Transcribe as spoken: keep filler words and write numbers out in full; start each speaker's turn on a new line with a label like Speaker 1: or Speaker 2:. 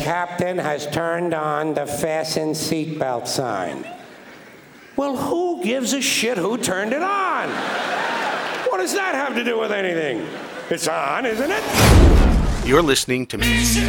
Speaker 1: captain has turned on the fasten seatbelt sign.
Speaker 2: Well, who gives a shit who turned it on? What does that have to do with anything? It's on, isn't it?
Speaker 3: You're listening to